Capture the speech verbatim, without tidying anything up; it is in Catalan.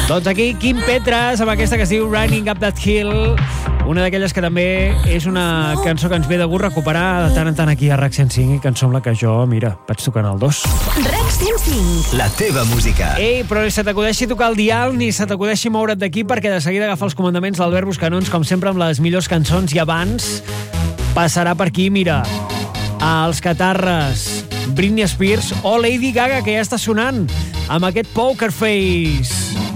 Doncs aquí, Quim Petres, amb aquesta que es diu Running Up That Hill, una d'aquelles que també és una cançó que ens ve de gust recuperar de tant en tant aquí a RAC cent cinc i que em sembla que jo, mira, vaig tocant el dos. RAC cent cinc. La teva música. Ei, però ni se t'acudeixi tocar el dial ni se t'acudeixi moure't d'aquí perquè de seguida agafar els comandaments d'Albert Buscanons, com sempre amb les millors cançons, i abans passarà per aquí, mira, als Catarres, Britney Spears o Lady Gaga, que ja està sonant amb aquest Poker Face.